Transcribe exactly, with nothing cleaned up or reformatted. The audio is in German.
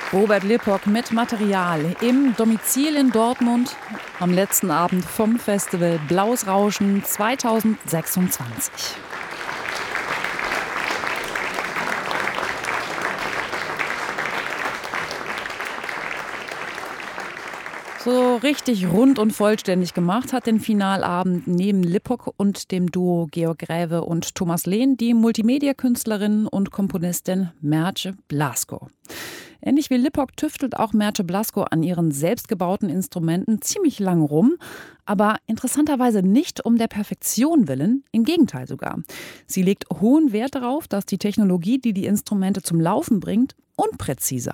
Robert Lippock mit Material im Domizil in Dortmund am letzten Abend vom Festival Blaues Rauschen zweitausendsechsundzwanzig. So richtig rund und vollständig gemacht hat den Finalabend neben Lippock und dem Duo Georg Gräve und Thomas Lehn die Multimedia-Künstlerin und Komponistin Merce Blasko. Ähnlich wie Lippock tüftelt auch Merce Blasko an ihren selbstgebauten Instrumenten ziemlich lang rum, aber interessanterweise nicht um der Perfektion willen, im Gegenteil sogar. Sie legt hohen Wert darauf, dass die Technologie, die die Instrumente zum Laufen bringt, unpräzise